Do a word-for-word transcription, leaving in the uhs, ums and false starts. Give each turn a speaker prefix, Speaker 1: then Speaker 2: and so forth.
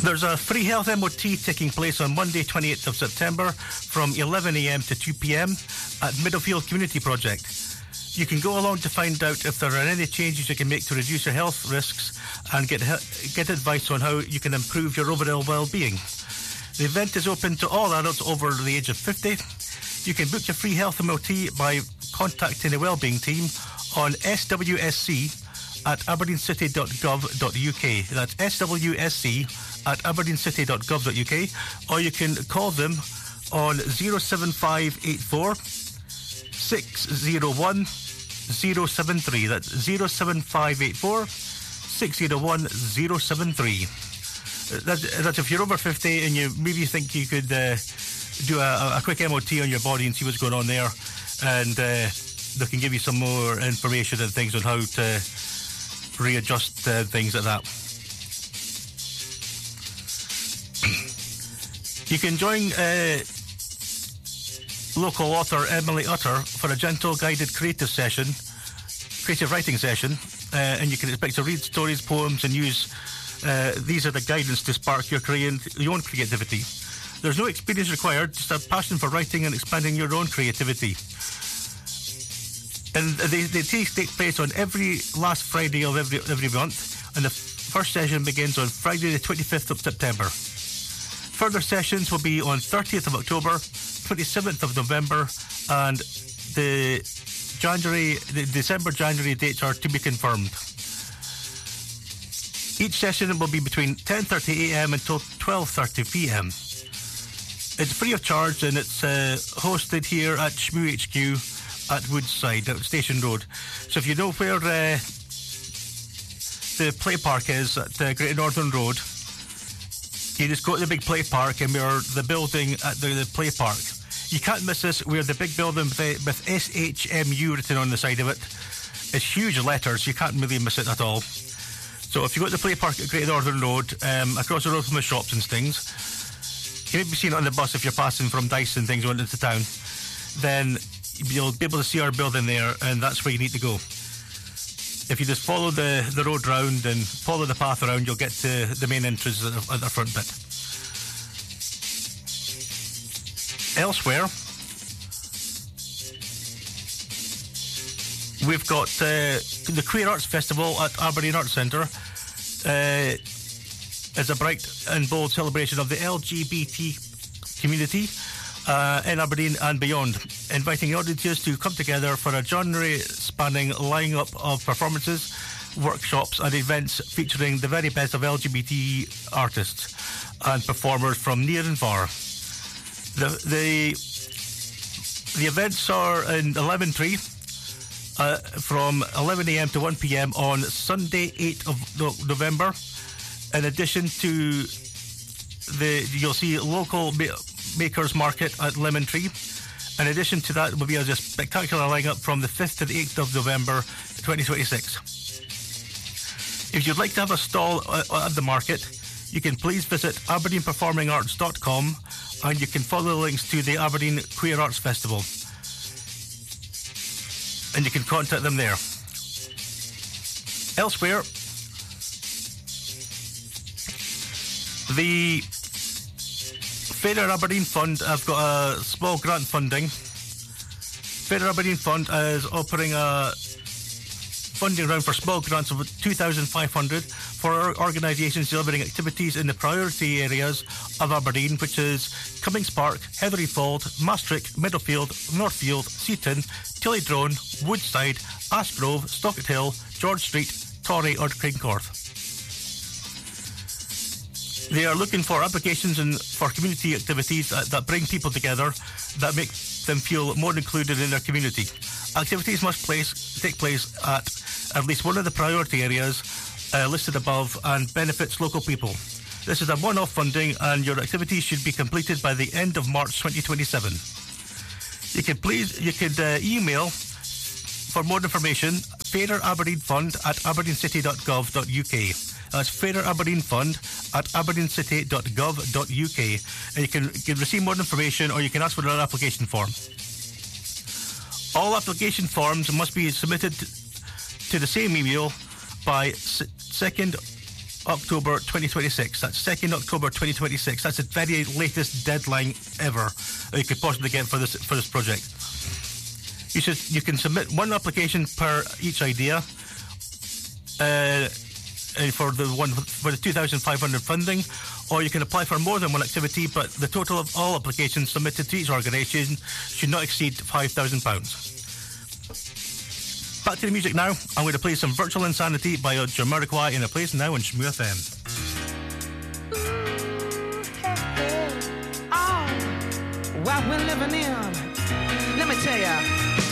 Speaker 1: There's a free health M O T taking place on Monday, twenty-eighth of September from eleven a m to two p m at Middlefield Community Project. You can go along to find out if there are any changes you can make to reduce your health risks and get get advice on how you can improve your overall well-being. The event is open to all adults over the age of fifty. You can book your free health M O T by contacting the wellbeing team on S W S C at aberdeenscity dot gov dot U K. That's S W S C at aberdeenscity dot gov dot U K, or you can call them on zero seven five eight four six zero one zero seven three. That's zero seven five eight four six zero one zero seven three. That's, that's if you're over fifty and you maybe think you could uh, do a, a quick M O T on your body and see what's going on there, and uh, they can give you some more information and things on how to readjust uh, things like that. You can join uh, local author Emily Utter for a gentle guided creative session, creative writing session, uh, and you can expect to read stories, poems, and use uh, these are the guidance to spark your, create, your own creativity. There's no experience required, just a passion for writing and expanding your own creativity. And they, they take, take place on every last Friday of every every month, and the first session begins on Friday the twenty-fifth of September. Further sessions will be on thirtieth of October, twenty-seventh of November, and the January, the December, January dates are to be confirmed. Each session will be between ten thirty a m until twelve thirty p m It's free of charge, and it's uh, hosted here at Shmoo H Q at Woodside, at Station Road. So if you know where uh, the play park is at uh, Great Northern Road, you just go to the big play park, and we're the building at the, the play park. You can't miss us. We're the big building with, uh, with S H M U written on the side of it. It's huge letters. You can't really miss it at all. So if you go to the play park at Great Northern Road, um, across the road from the shops and things, you may be seen it on the bus if you're passing from Dyson and things going into town, then you'll be able to see our building there, and that's where you need to go. If you just follow the, the road round and follow the path around, you'll get to the main entrance at the, at the front bit. Elsewhere, we've got uh, the Queer Arts Festival at Aberdeen Arts Centre. Uh, as a bright and bold celebration of the L G B T community uh, in Aberdeen and beyond, inviting audiences to come together for a genre-spanning lineup of performances, workshops and events featuring the very best of L G B T artists and performers from near and far. The the, the events are in Lemon Tree uh, from eleven a m to one p m on Sunday, eighth of November. In addition to the, you'll see local ma- makers market at Lemon Tree. In addition to that, will be a just spectacular lineup from the fifth to the eighth of November, twenty twenty-six. If you'd like to have a stall at the market, you can please visit aberdeen performing arts dot com, and you can follow the links to the Aberdeen Queer Arts Festival, and you can contact them there. Elsewhere, the Fairer Aberdeen Fund have got a small grant funding. Fairer Aberdeen Fund is offering a funding round for small grants of two thousand five hundred for organisations delivering activities in the priority areas of Aberdeen, which is Cummings Park, Heathery Fold, Maastricht, Middlefield, Northfield, Seaton, Tillydrone, Woodside, Ashgrove, Stockett Hill, George Street, Torry or Craigcorth. They are looking for applications and for community activities that, that bring people together, that make them feel more included in their community. Activities must place, take place at at least one of the priority areas uh, listed above and benefits local people. This is a one-off funding, and your activities should be completed by the end of March twenty twenty-seven. You can please you could uh, email for more information Fairer Aberdeen Fund at aberdeenscity dot gov dot U K. That's Fairer Aberdeen Fund at aberdeenscity dot gov dot U K, and you can, you can receive more information, or you can ask for an application form. All application forms must be submitted to the same email by second October twenty twenty-six. That's second October twenty twenty-six. That's the very latest deadline ever you could possibly get for this for this project. You should you can submit one application per each idea. Uh, for the one for the two thousand five hundred funding, or you can apply for more than one activity, but the total of all applications submitted to each organisation should not exceed five thousand pounds. Back to the music now. I'm going to play some Virtual Insanity by Jamiroquai in a place now on Shmoo F M.
Speaker 2: Oh, what we're living in, let me tell ya.